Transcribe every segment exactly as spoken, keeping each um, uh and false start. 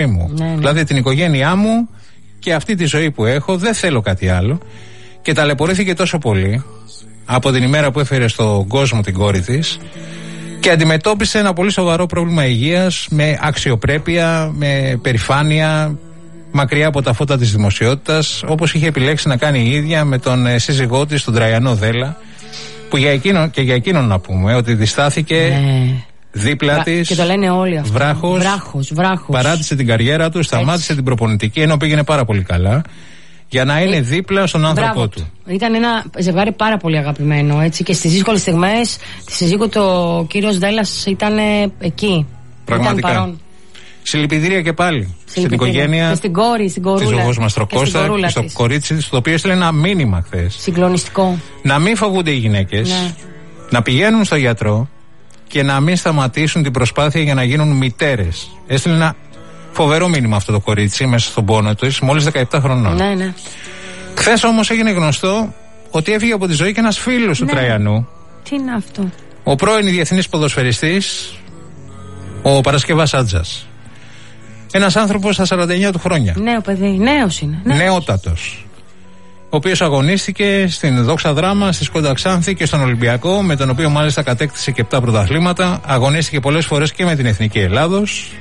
μου. Ναι, ναι. Δηλαδή την οικογένειά μου και αυτή τη ζωή που έχω, δεν θέλω κάτι άλλο. Και ταλαιπωρήθηκε τόσο πολύ από την ημέρα που έφερε στον κόσμο την κόρη της και αντιμετώπισε ένα πολύ σοβαρό πρόβλημα υγείας με αξιοπρέπεια, με περηφάνεια, μακριά από τα φώτα της δημοσιότητας, όπως είχε επιλέξει να κάνει η ίδια με τον σύζυγό της, τον Τραϊανό Δέλα, που για εκείνον, και για εκείνον να πούμε ότι διστάθηκε ναι. δίπλα Βρα... της. Και το λένε όλοι αυτό. Βράχος, βράχος, βράχος. Παράτησε την καριέρα του, σταμάτησε Έτσι. την προπονητική, ενώ πήγαινε πάρα πολύ καλά, για να είναι ε, δίπλα στον άνθρωπό μπράβο. του. Ήταν ένα ζευγάρι πάρα πολύ αγαπημένο, έτσι, και στις δύσκολες στιγμές τη συζύγου του ο κύριος Δέλλας ήταν εκεί. Πραγματικά. Ήταν παρόν. Συλληπιτήρια και πάλι στην οικογένεια και στην κόρη, στην κορούλα της Ζωγός Μαστροκώστα και, και στο της. κορίτσι της, το οποίο έστειλε ένα μήνυμα χθες. Συγκλονιστικό. Να μην φοβούνται οι γυναίκες, ναι. να πηγαίνουν στο γιατρό και να μην σταματήσουν την προσπάθεια για να γίνουν μητέρες. Έστειλε ένα φοβερό μήνυμα αυτό το κορίτσι μέσα στον πόνο του, μόλις δεκαεπτά χρονών. Ναι, ναι. Χθες όμως έγινε γνωστό ότι έφυγε από τη ζωή και ένας φίλος ναι. του Τραϊανού. Τι είναι αυτό? Ο πρώην διεθνής ποδοσφαιριστής, ο Παρασκευάς Άτζας. Ένας άνθρωπος στα σαράντα εννιά του χρόνια. Νέο παιδί, νέος είναι. Νέος. Νεότατος. Ο οποίος αγωνίστηκε στην Δόξα Δράμα, στη Σκόντα Ξάνθη και στον Ολυμπιακό, με τον οποίο μάλιστα κατέκτησε και επτά πρωταθλήματα. Αγωνίστηκε πολλές φορές και με την Εθνική Ελλάδος.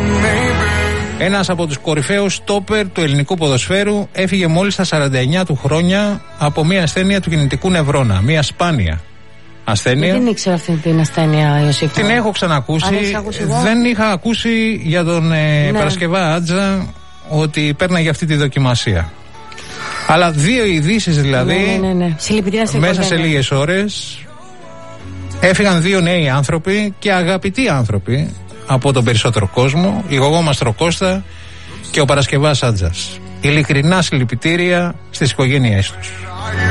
Ένας από τους κορυφαίους στόπερ του ελληνικού ποδοσφαίρου έφυγε μόλις στα σαράντα εννιά του χρόνια από μια ασθένεια του κινητικού νευρώνα. Μια σπάνια ασθένεια. Δεν ήξερα αυτή την ασθένεια, Ιωσήφ. Την έχω ξανακούσει. Δεν είχα ακούσει για τον ε, ναι. Παρασκευά Άτζα ότι πέρναγε αυτή τη δοκιμασία. Αλλά δύο ειδήσεις δηλαδή ναι, ναι, ναι. μέσα σε λίγες ώρες έφυγαν δύο νέοι άνθρωποι και αγαπητοί άνθρωποι από τον περισσότερο κόσμο, η Γογό Μαστροκώστα και ο Παρασκευάς Άτζας. Ειλικρινά συλληπιτήρια στις οικογένειές τους.